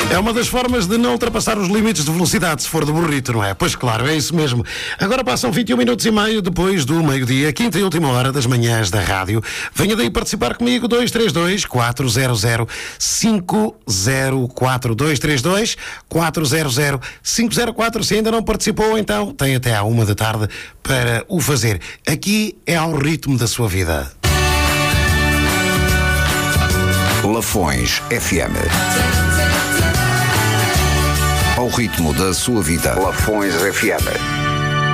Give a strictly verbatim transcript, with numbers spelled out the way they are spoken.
É uma das formas de não ultrapassar os limites de velocidade se for de burrito, não é? Pois claro, é isso mesmo. Agora passam vinte e um minutos e meio depois do meio-dia, quinta e última hora das manhãs da rádio. Venha daí participar comigo, dois três dois, quatro zero zero, cinco zero quatro, dois três dois, quatro zero zero, cinco zero quatro. Se ainda não participou, então tem até à uma da tarde para o fazer. Aqui é ao ritmo da sua vida. Lafões F M. Ao ritmo da sua vida. Lafões F M.